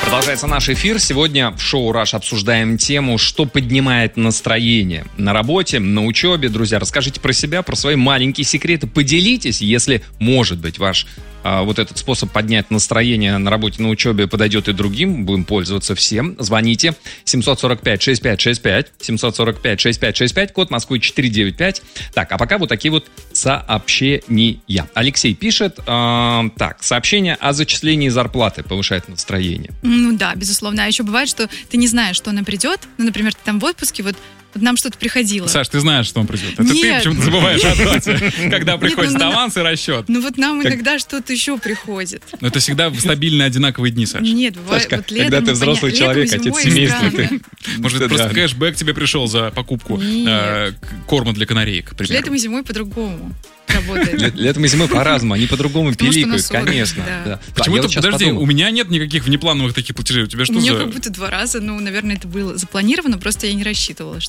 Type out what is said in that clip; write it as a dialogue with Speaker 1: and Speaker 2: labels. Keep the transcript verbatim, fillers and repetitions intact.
Speaker 1: Продолжается наш эфир. Сегодня в шоу «Раш» обсуждаем тему, что поднимает настроение на работе, на учебе. Друзья, расскажите про себя, про свои маленькие секреты. Поделитесь, если, может быть, ваш а, вот этот способ поднять настроение на работе, на учебе подойдет и другим. Будем пользоваться всем. Звоните семь сорок пять шестьдесят пять шестьдесят пять, семь сорок пять шестьдесят пять шестьдесят пять, код Москвы четыре девять пять. Так, а пока вот такие вот сообщения. Алексей пишет, э, так, сообщение о зачислении зарплаты повышает настроение.
Speaker 2: Ну да, безусловно. А еще бывает, что ты не знаешь, что она придет. Ну, например, ты там в отпуске, вот, вот нам что-то приходило.
Speaker 3: Саш, ты знаешь, что он придет. Это
Speaker 2: Нет.
Speaker 3: ты почему-то забываешь о дате, когда приходит
Speaker 2: Нет, ну,
Speaker 3: аванс и расчет.
Speaker 2: Ну вот нам
Speaker 3: Как-
Speaker 2: иногда что-то еще приходит.
Speaker 3: Но это всегда стабильные одинаковые дни, Саш.
Speaker 2: Нет, бывает,
Speaker 1: Сашка,
Speaker 2: вот летом,
Speaker 1: когда ты
Speaker 2: ну,
Speaker 1: взрослый
Speaker 2: поня-
Speaker 1: человек,
Speaker 2: летом,
Speaker 1: отец
Speaker 2: зимой
Speaker 1: семейства,
Speaker 2: странно.
Speaker 1: ты...
Speaker 3: Может,
Speaker 1: Да.
Speaker 3: просто кэшбэк тебе пришел за покупку
Speaker 2: Нет.
Speaker 3: э, к- корма для канареек, к примеру.
Speaker 2: Летом и зимой по-другому работает.
Speaker 1: Лет- Летом и зимой по-разному, они по-другому
Speaker 2: Потому что
Speaker 1: пиликают,
Speaker 2: на сорок,
Speaker 1: конечно.
Speaker 2: да.
Speaker 1: Да.
Speaker 3: Почему
Speaker 1: Да, я
Speaker 3: ты,
Speaker 1: вот щас
Speaker 3: подожди,
Speaker 1: подумал.
Speaker 3: у меня нет никаких внеплановых таких платежей. У тебя
Speaker 2: У
Speaker 3: что
Speaker 2: меня
Speaker 3: за...
Speaker 2: как будто два раза, ну, наверное, это было запланировано, просто я не рассчитывала,